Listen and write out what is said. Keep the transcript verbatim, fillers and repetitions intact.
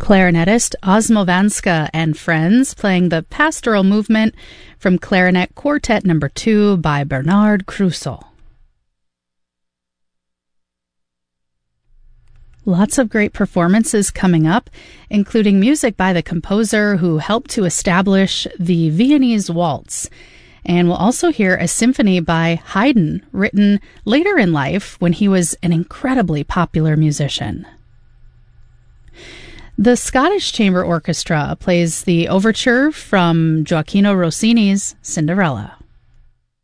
Clarinetist Osmo Vanska and Friends playing the Pastoral Movement from Clarinet Quartet Number two by Bernard Crusoe. Lots of great performances coming up, including music by the composer who helped to establish the Viennese Waltz. And we'll also hear a symphony by Haydn, written later in life when he was an incredibly popular musician. The Scottish Chamber Orchestra plays the overture from Gioacchino Rossini's Cinderella.